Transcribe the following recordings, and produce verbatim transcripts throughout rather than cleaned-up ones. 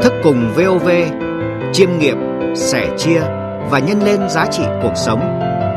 Thức cùng vê o vê, chiêm nghiệm, sẻ chia và nhân lên giá trị cuộc sống.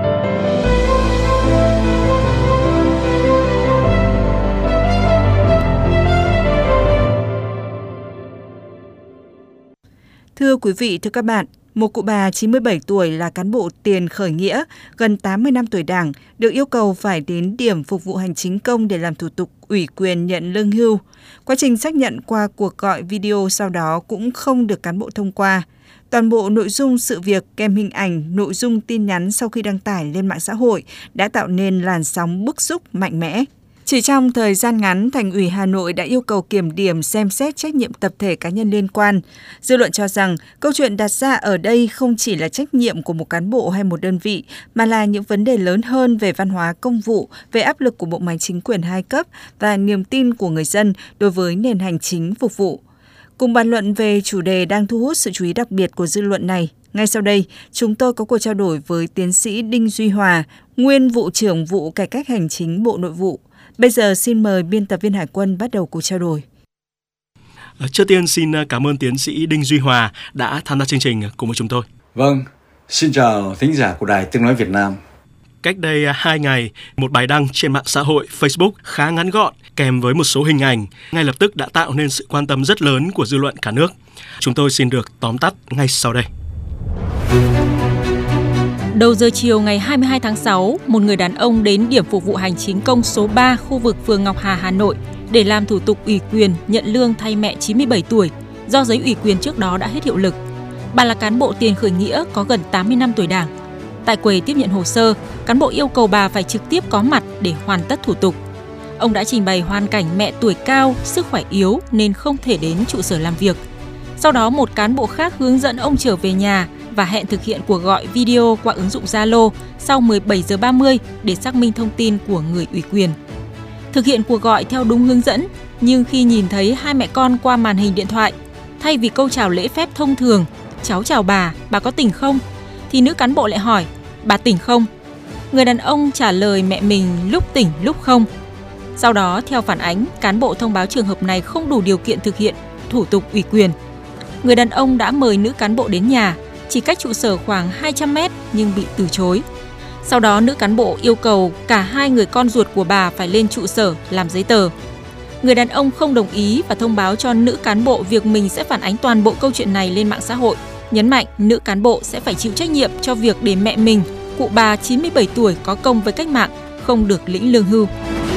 Thưa quý vị, thưa các bạn, một cụ bà chín mươi bảy tuổi là cán bộ tiền khởi nghĩa, gần tám mươi năm tuổi Đảng, được yêu cầu phải đến điểm phục vụ hành chính công để làm thủ tục ủy quyền nhận lương hưu. Quá trình xác nhận qua cuộc gọi video sau đó cũng không được cán bộ thông qua. Toàn bộ nội dung sự việc kèm hình ảnh, nội dung tin nhắn sau khi đăng tải lên mạng xã hội đã tạo nên làn sóng bức xúc mạnh mẽ. Chỉ trong thời gian ngắn, Thành ủy Hà Nội đã yêu cầu kiểm điểm xem xét trách nhiệm tập thể cá nhân liên quan. Dư luận cho rằng câu chuyện đặt ra ở đây không chỉ là trách nhiệm của một cán bộ hay một đơn vị, mà là những vấn đề lớn hơn về văn hóa công vụ, về áp lực của bộ máy chính quyền hai cấp và niềm tin của người dân đối với nền hành chính phục vụ. Cùng bàn luận về chủ đề đang thu hút sự chú ý đặc biệt của dư luận này, ngay sau đây, chúng tôi có cuộc trao đổi với tiến sĩ Đinh Duy Hòa, nguyên vụ trưởng vụ cải cách hành chính Bộ Nội vụ. Bây giờ xin mời biên tập viên Hải Quân bắt đầu cuộc trao đổi. Trước tiên xin cảm ơn tiến sĩ Đinh Duy Hòa đã tham gia chương trình cùng với chúng tôi. Vâng, xin chào thính giả của Đài Tiếng Nói Việt Nam. Cách đây hai ngày, một bài đăng trên mạng xã hội Facebook khá ngắn gọn kèm với một số hình ảnh ngay lập tức đã tạo nên sự quan tâm rất lớn của dư luận cả nước. Chúng tôi xin được tóm tắt ngay sau đây. Đầu giờ chiều ngày hai mươi hai tháng sáu, một người đàn ông đến điểm phục vụ hành chính công số ba khu vực phường Ngọc Hà, Hà Nội để làm thủ tục ủy quyền nhận lương thay mẹ chín mươi bảy tuổi do giấy ủy quyền trước đó đã hết hiệu lực. Bà là cán bộ tiền khởi nghĩa có gần tám mươi năm tuổi Đảng. Tại quầy tiếp nhận hồ sơ, cán bộ yêu cầu bà phải trực tiếp có mặt để hoàn tất thủ tục. Ông đã trình bày hoàn cảnh mẹ tuổi cao, sức khỏe yếu nên không thể đến trụ sở làm việc. Sau đó một cán bộ khác hướng dẫn ông trở về nhà và hẹn thực hiện cuộc gọi video qua ứng dụng Zalo sau mười bảy giờ ba mươi để xác minh thông tin của người ủy quyền. Thực hiện cuộc gọi theo đúng hướng dẫn, nhưng khi nhìn thấy hai mẹ con qua màn hình điện thoại, thay vì câu chào lễ phép thông thường, cháu chào bà, bà có tỉnh không? Thì nữ cán bộ lại hỏi, bà tỉnh không? Người đàn ông trả lời mẹ mình lúc tỉnh lúc không. Sau đó, theo phản ánh, cán bộ thông báo trường hợp này không đủ điều kiện thực hiện thủ tục ủy quyền. Người đàn ông đã mời nữ cán bộ đến nhà, chỉ cách trụ sở khoảng hai trăm mét nhưng bị từ chối. Sau đó nữ cán bộ yêu cầu cả hai người con ruột của bà phải lên trụ sở làm giấy tờ. Người đàn ông không đồng ý và thông báo cho nữ cán bộ việc mình sẽ phản ánh toàn bộ câu chuyện này lên mạng xã hội, nhấn mạnh nữ cán bộ sẽ phải chịu trách nhiệm cho việc để mẹ mình, cụ bà chín mươi bảy tuổi có công với cách mạng, không được lĩnh lương hưu.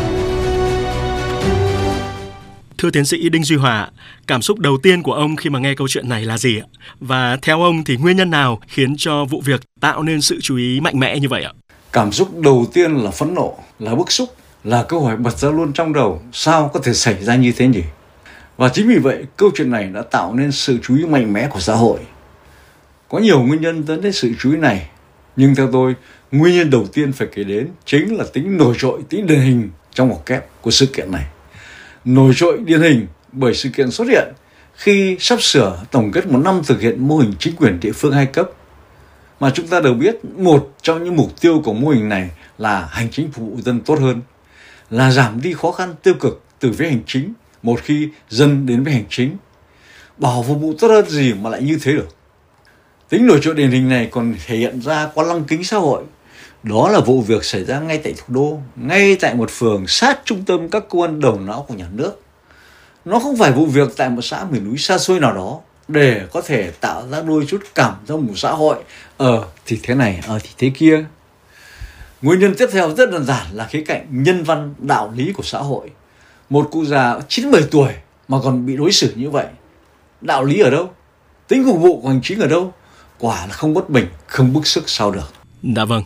Thưa tiến sĩ Đinh Duy Hòa, cảm xúc đầu tiên của ông khi mà nghe câu chuyện này là gì ạ? Và theo ông thì nguyên nhân nào khiến cho vụ việc tạo nên sự chú ý mạnh mẽ như vậy ạ? Cảm xúc đầu tiên là phẫn nộ, là bức xúc, là câu hỏi bật ra luôn trong đầu, sao có thể xảy ra như thế nhỉ? Và chính vì vậy, câu chuyện này đã tạo nên sự chú ý mạnh mẽ của xã hội. Có nhiều nguyên nhân dẫn đến sự chú ý này, nhưng theo tôi, nguyên nhân đầu tiên phải kể đến chính là tính nổi trội, tính điển hình trong ngoặc kép của sự kiện này. Nổi trội điển hình bởi sự kiện xuất hiện khi sắp sửa tổng kết một năm thực hiện mô hình chính quyền địa phương hai cấp. Mà chúng ta đều biết một trong những mục tiêu của mô hình này là hành chính phục vụ dân tốt hơn, là giảm đi khó khăn tiêu cực từ phía hành chính một khi dân đến với hành chính. Bảo phục vụ tốt hơn gì mà lại như thế được. Tính nổi trội điển hình này còn thể hiện ra qua lăng kính xã hội. Đó là vụ việc xảy ra ngay tại thủ đô, ngay tại một phường sát trung tâm các cơ quan đầu não của nhà nước. Nó không phải vụ việc tại một xã miền núi xa xôi nào đó để có thể tạo ra đôi chút cảm thông của xã hội. Ờ thì thế này, ờ thì thế kia. Nguyên nhân tiếp theo rất đơn giản là khía cạnh nhân văn đạo lý của xã hội. Một cụ già chín mươi bảy tuổi mà còn bị đối xử như vậy. Đạo lý ở đâu? Tính phục vụ của hành chính ở đâu? Quả là không bất bình, không bức sức sao được. Dạ vâng,